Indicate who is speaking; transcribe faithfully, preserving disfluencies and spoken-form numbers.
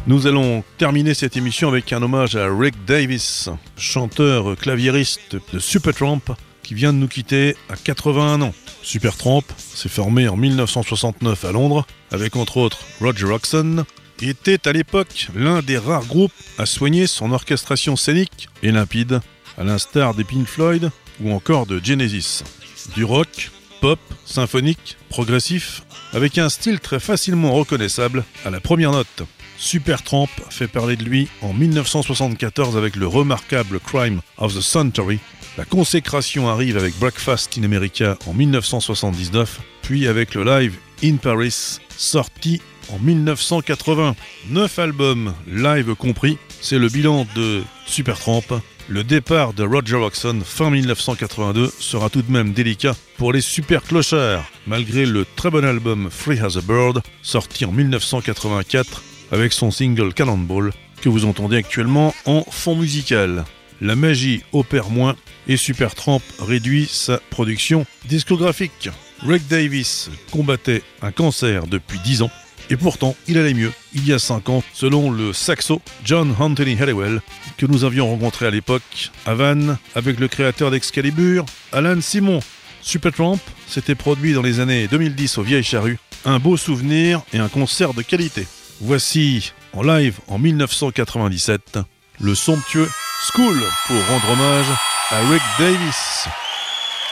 Speaker 1: Nous allons terminer cette émission avec un hommage à Rick Davies, chanteur claviériste de Supertramp, qui vient de nous quitter à quatre-vingt-un ans. Supertramp s'est formé en dix-neuf cent soixante-neuf à Londres, avec entre autres Roger Hodgson, et était à l'époque l'un des rares groupes à soigner son orchestration scénique et limpide, à l'instar des Pink Floyd ou encore de Genesis. Du rock, pop, symphonique, progressif, avec un style très facilement reconnaissable à la première note. Supertramp fait parler de lui en dix-neuf cent soixante-quatorze avec le remarquable Crime of the Century. La consécration arrive avec Breakfast in America en dix-neuf cent soixante-dix-neuf, puis avec le live In Paris, sorti en dix-neuf cent quatre-vingts. Neuf albums, live compris, c'est le bilan de Supertramp. Le départ de Roger Hodgson fin dix-neuf cent quatre-vingt-deux sera tout de même délicat pour les super clochards, malgré le très bon album Free as a Bird, sorti en dix-neuf cent quatre-vingt-quatre, avec son single Cannonball, que vous entendez actuellement en fond musical. La magie opère moins et Supertramp réduit sa production discographique. Rick Davies combattait un cancer depuis dix ans, et pourtant il allait mieux il y a cinq ans, selon le saxo John Anthony Halliwell, que nous avions rencontré à l'époque à Vannes avec le créateur d'Excalibur, Alan Simon. Supertramp s'était produit dans les années deux mille dix au Vieille Charrue, un beau souvenir et un concert de qualité. Voici en live en dix-neuf cent quatre-vingt-dix-sept le somptueux School pour rendre hommage à Rick Davies.